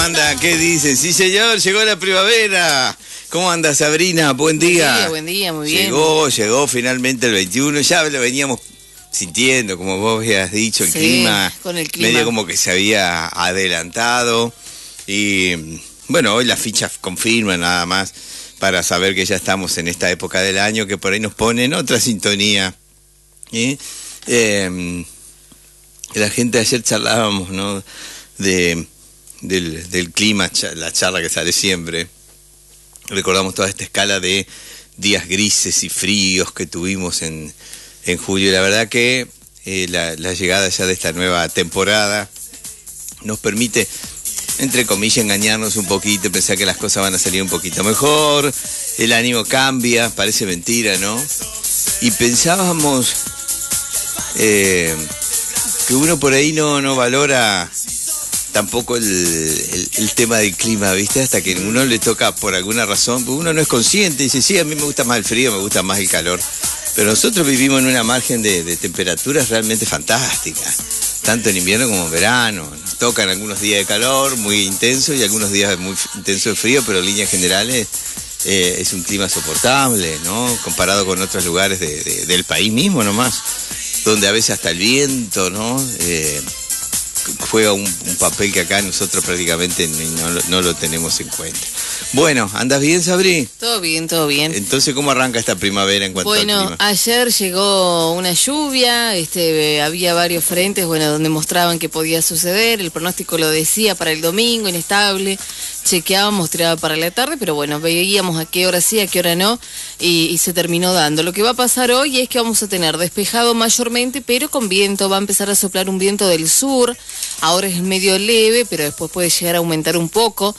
Anda, ¿qué dicen? Sí, señor, llegó la primavera. ¿Cómo anda, Sabrina? Buen día. Buen día, muy bien. Llegó finalmente el 21. Ya lo veníamos sintiendo, como vos habías dicho, el clima. Con el clima. Medio como que se había adelantado. Y bueno, hoy las fichas confirman nada más para saber que ya estamos en esta época del año que por ahí nos pone en otra sintonía. La gente ayer charlábamos, ¿no? Del clima, la charla que sale siempre. Recordamos toda esta escala de días grises y fríos que tuvimos en julio. Y la verdad que la llegada ya de esta nueva temporada nos permite, entre comillas, engañarnos un poquito, pensar que las cosas van a salir un poquito mejor, el ánimo cambia, parece mentira, ¿no? Y pensábamos que uno por ahí no valora tampoco el tema del clima, ¿viste? Hasta que a uno le toca por alguna razón, uno no es consciente, dice, sí, a mí me gusta más el frío, me gusta más el calor, pero nosotros vivimos en una margen de temperaturas realmente fantásticas, tanto en invierno como en verano. Nos tocan algunos días de calor muy intenso y algunos días muy intenso de frío, pero en líneas generales es un clima soportable, ¿no? Comparado con otros lugares del país mismo nomás, donde a veces hasta el viento, ¿no? Juega un papel que acá nosotros prácticamente no lo tenemos en cuenta. Bueno, ¿andas bien, Sabri? Todo bien, todo bien. Entonces, ¿cómo arranca esta primavera en cuanto al clima? Bueno, ayer llegó una lluvia, había varios frentes, donde mostraban que podía suceder, el pronóstico lo decía para el domingo, inestable, chequeábamos, tiraba para la tarde, pero bueno, veíamos a qué hora sí, a qué hora no, y se terminó dando. Lo que va a pasar hoy es que vamos a tener despejado mayormente, pero con viento, va a empezar a soplar un viento del sur. Ahora es medio leve, pero después puede llegar a aumentar un poco.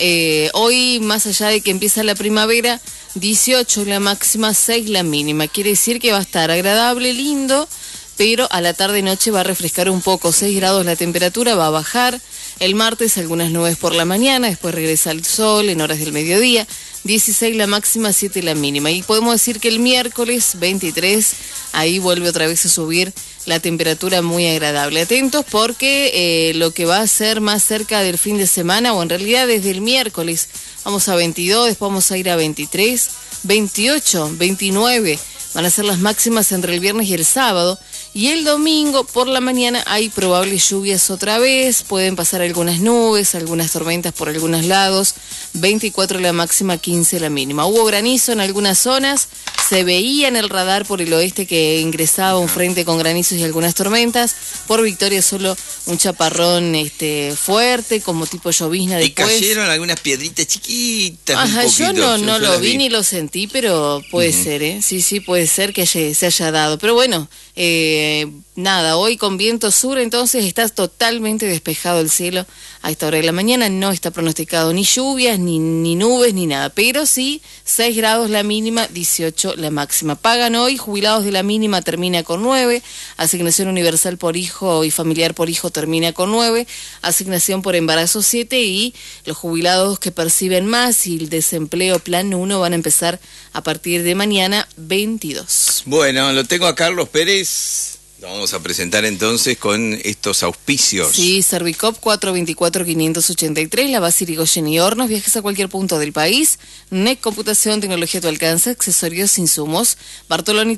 Hoy, más allá de que empieza la primavera, 18 la máxima, 6 la mínima. Quiere decir que va a estar agradable, lindo, pero a la tarde-noche va a refrescar un poco. 6 grados la temperatura, va a bajar. El martes algunas nubes por la mañana, después regresa el sol en horas del mediodía. 16 la máxima, 7 la mínima. Y podemos decir que el miércoles 23, ahí vuelve otra vez a subir la temperatura, muy agradable. Atentos porque lo que va a ser más cerca del fin de semana, o en realidad desde el miércoles, vamos a 22, después vamos a ir a 23, 28, 29, van a ser las máximas entre el viernes y el sábado. Y el domingo por la mañana hay probables lluvias otra vez, pueden pasar algunas nubes, algunas tormentas por algunos lados, 24 la máxima, 15 la mínima. Hubo granizo en algunas zonas, se veía en el radar por el oeste que ingresaba un frente con granizos y algunas tormentas. Por Victoria solo un chaparrón fuerte, como tipo llovizna después. Y cayeron algunas piedritas chiquitas. Ajá, un poquito, yo no lo vi ni lo sentí, pero puede ser, ¿eh? Sí, puede ser que se haya dado. Pero bueno, nada, hoy con viento sur, entonces está totalmente despejado el cielo a esta hora de la mañana. No está pronosticado ni lluvias, ni nubes, ni nada, pero sí 6 grados la mínima, 18 la máxima. Pagan hoy, jubilados de la mínima termina con 9, asignación universal por hijo y familiar por hijo termina con 9, asignación por embarazo 7, y los jubilados que perciben más y el desempleo plan 1 van a empezar a partir de mañana 22. Bueno, lo tengo a Carlos Pérez. Lo vamos a presentar entonces con estos auspicios. Sí, Servicop 424-583, la base Irigoyen y Hornos, viajes a cualquier punto del país. NEC Computación, tecnología a tu alcance, accesorios, insumos. Bartoloni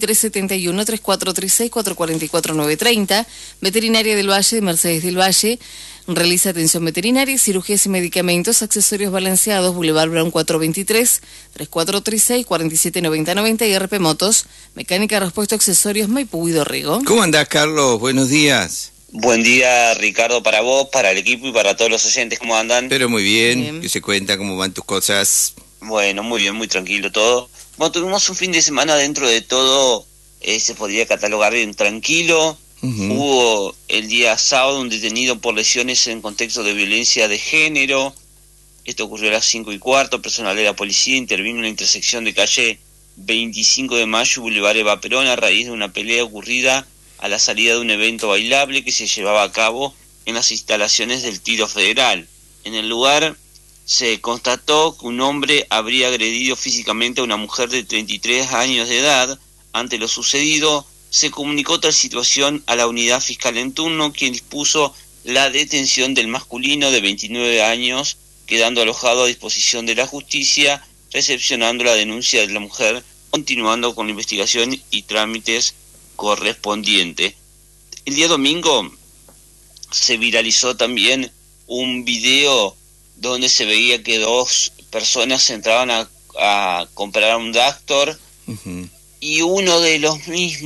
371-3436-444-930. Veterinaria del Valle de Mercedes del Valle. Realiza atención veterinaria, cirugías y medicamentos, accesorios balanceados, Boulevard Brown 423, 3436-479090 y RP Motos, mecánica, repuesto, accesorios, Maipú y Dorrego. ¿Cómo andás, Carlos? Buenos días. Buen día, Ricardo, para vos, para el equipo y para todos los oyentes. ¿Cómo andan? Pero muy bien. ¿Qué se cuenta? ¿Cómo van tus cosas? Bueno, muy bien, muy tranquilo todo. Bueno, tuvimos un fin de semana dentro de todo, se podría catalogar bien tranquilo. Hubo el día sábado un detenido por lesiones en contexto de violencia de género. Esto ocurrió a las 5:15. Personal de la policía intervino en la intersección de calle 25 de Mayo y Boulevard Eva Perón a raíz de una pelea ocurrida a la salida de un evento bailable que se llevaba a cabo en las instalaciones del Tiro Federal. En el lugar se constató que un hombre habría agredido físicamente a una mujer de 33 años de edad. Ante lo sucedido, se comunicó tal situación a la unidad fiscal en turno, quien dispuso la detención del masculino de 29 años, quedando alojado a disposición de la justicia, recepcionando la denuncia de la mujer, continuando con la investigación y trámites correspondientes. El día domingo se viralizó también un video donde se veía que dos personas entraban a comprar un Dactor, y uno de los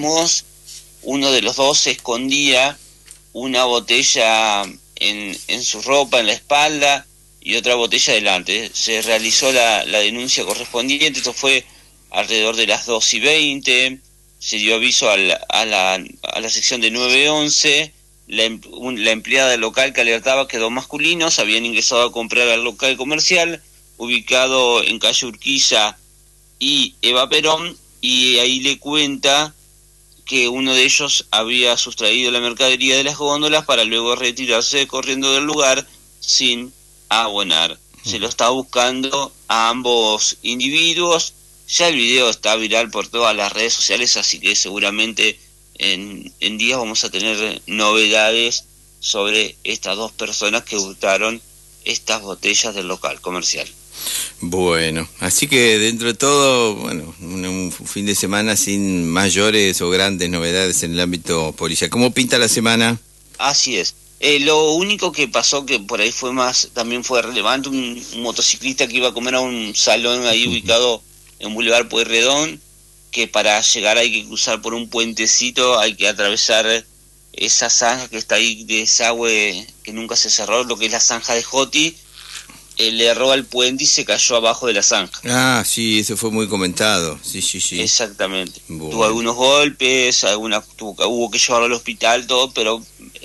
dos se escondía una botella en su ropa, en la espalda, y otra botella delante. Se realizó la denuncia correspondiente. Esto fue alrededor de las 2:20. Se dio aviso a la sección de 911. La empleada del local que alertaba que dos masculinos habían ingresado a comprar al local comercial ubicado en calle Urquiza y Eva Perón, y ahí le cuenta que uno de ellos había sustraído la mercadería de las góndolas para luego retirarse corriendo del lugar sin abonar. Se lo está buscando a ambos individuos. Ya el video está viral por todas las redes sociales, así que seguramente en días vamos a tener novedades sobre estas dos personas que hurtaron estas botellas del local comercial. Bueno, así que dentro de todo, bueno, un fin de semana sin mayores o grandes novedades en el ámbito policial. ¿Cómo pinta la semana? Así es. Lo único que pasó que por ahí también fue relevante, un motociclista que iba a comer a un salón ahí ubicado en Boulevard Pueyrredón, que para llegar hay que cruzar por un puentecito, hay que atravesar esa zanja que está ahí de desagüe que nunca se cerró, lo que es la zanja de Joti. Le erró al puente y se cayó abajo de la zanja. Ah, sí, eso fue muy comentado. Sí. Exactamente. Bueno. Tuvo algunos golpes, hubo que llevarlo al hospital, todo, pero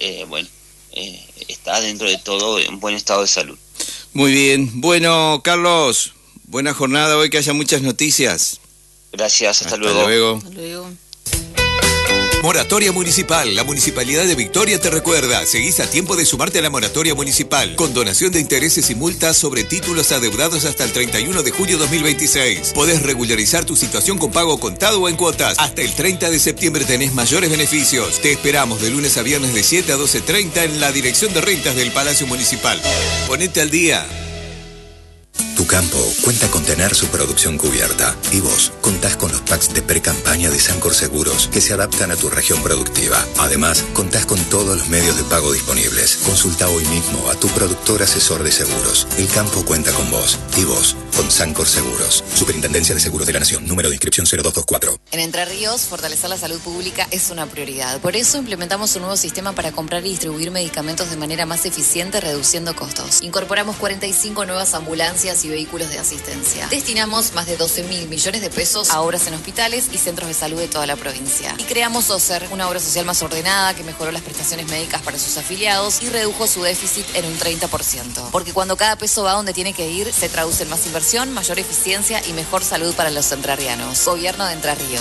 está dentro de todo en buen estado de salud. Muy bien. Bueno, Carlos, buena jornada hoy, que haya muchas noticias. Gracias, hasta luego. Hasta luego. Moratoria Municipal. La Municipalidad de Victoria te recuerda. Seguís a tiempo de sumarte a la Moratoria Municipal. Con donación de intereses y multas sobre títulos adeudados hasta el 31 de julio 2026. Podés regularizar tu situación con pago contado o en cuotas. Hasta el 30 de septiembre tenés mayores beneficios. Te esperamos de lunes a viernes de 7 a 12:30 en la Dirección de Rentas del Palacio Municipal. Ponete al día. Tu campo cuenta con tener su producción cubierta y vos contás con los packs de pre-campaña de Sancor Seguros que se adaptan a tu región productiva. Además, contás con todos los medios de pago disponibles. Consulta hoy mismo a tu productor asesor de seguros. El campo cuenta con vos y vos con Sancor Seguros. Superintendencia de Seguros de la Nación. Número de inscripción 0224. En Entre Ríos, fortalecer la salud pública es una prioridad. Por eso implementamos un nuevo sistema para comprar y distribuir medicamentos de manera más eficiente, reduciendo costos. Incorporamos 45 nuevas ambulancias y vehículos de asistencia. Destinamos más de 12.000 millones de pesos a obras en hospitales y centros de salud de toda la provincia. Y creamos OSER, una obra social más ordenada que mejoró las prestaciones médicas para sus afiliados y redujo su déficit en un 30%. Porque cuando cada peso va donde tiene que ir, se traduce en más inversión, mayor eficiencia y mejor salud para los entrerrianos. Gobierno de Entre Ríos.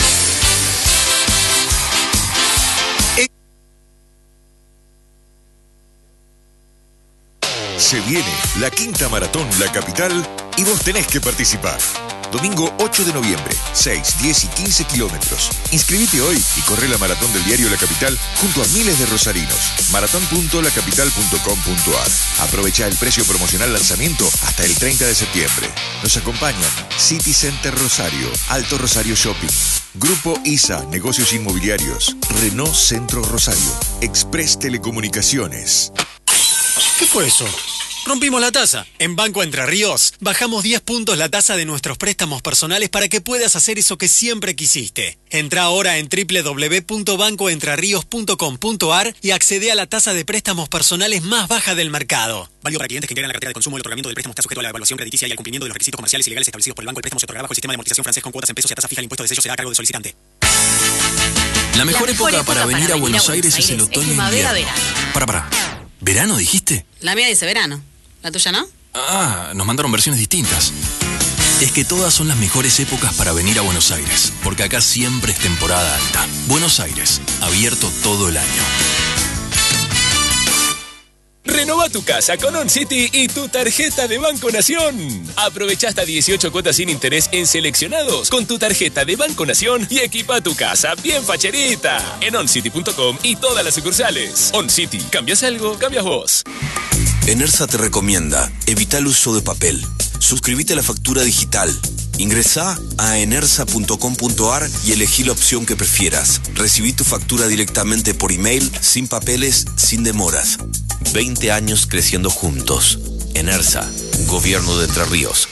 Se viene la quinta maratón La Capital y vos tenés que participar. Domingo 8 de noviembre, 6, 10 y 15 kilómetros. Inscribite hoy y corre la maratón del diario La Capital junto a miles de rosarinos. maratón.lacapital.com.ar. Aprovecha el precio promocional lanzamiento hasta el 30 de septiembre. Nos acompañan City Center Rosario, Alto Rosario Shopping, Grupo ISA, Negocios Inmobiliarios, Renault Centro Rosario, Express Telecomunicaciones. ¿Qué fue eso? Rompimos la tasa. En Banco Entre Ríos bajamos 10 puntos la tasa de nuestros préstamos personales para que puedas hacer eso que siempre quisiste. Entrá ahora en www.bancoentrerios.com.ar y accede a la tasa de préstamos personales más baja del mercado. Válido para clientes que integran la cartera de consumo. El otorgamiento del préstamo está sujeto a la evaluación crediticia y al cumplimiento de los requisitos comerciales y legales establecidos por el banco. El préstamo se otorgará bajo el sistema de amortización francés con cuotas en pesos y a tasa fija. El impuesto de sello será a cargo del solicitante. La mejor época para venir a Buenos Aires es el otoño e invierno. Para. ¿Verano dijiste? La mía dice verano. ¿La tuya no? Ah, nos mandaron versiones distintas. Es que todas son las mejores épocas para venir a Buenos Aires, porque acá siempre es temporada alta. Buenos Aires, abierto todo el año. Renova tu casa con OnCity y tu tarjeta de Banco Nación. Aprovecha hasta 18 cuotas sin interés en seleccionados con tu tarjeta de Banco Nación y equipa tu casa bien facherita. En oncity.com y todas las sucursales. OnCity, ¿cambias algo? Cambias vos. Enersa te recomienda, evita el uso de papel. Suscríbete a la factura digital. Ingresá a enersa.com.ar y elegí la opción que prefieras. Recibí tu factura directamente por email, sin papeles, sin demoras. 20 años creciendo juntos. Enersa, Gobierno de Entre Ríos.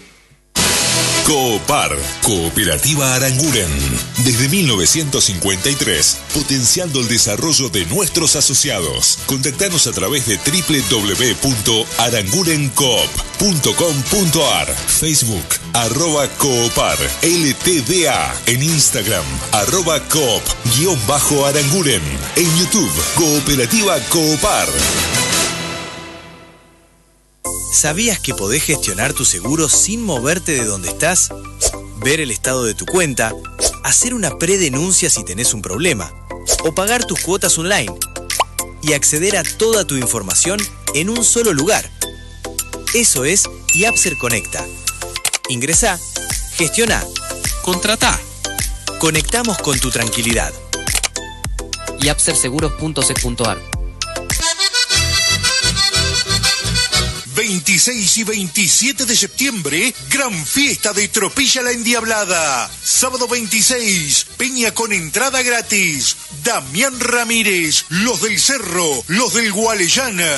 Coopar, Cooperativa Aranguren. Desde 1953, potenciando el desarrollo de nuestros asociados. Contactanos a través de www.arangurencoop.com.ar. Facebook, @Coopar, LTDA. En Instagram, @Coop_Aranguren. En YouTube, Cooperativa Coopar. ¿Sabías que podés gestionar tu seguro sin moverte de donde estás? Ver el estado de tu cuenta, hacer una predenuncia si tenés un problema, o pagar tus cuotas online, y acceder a toda tu información en un solo lugar. Eso es Yapser Conecta. Ingresá, gestiona, contratá. Conectamos con tu tranquilidad. yapserseguros.sec.ar. 26 y 27 de septiembre, gran fiesta de Tropilla la Endiablada. Sábado 26, peña con entrada gratis. Damián Ramírez, los del Cerro, los del Gualeyana,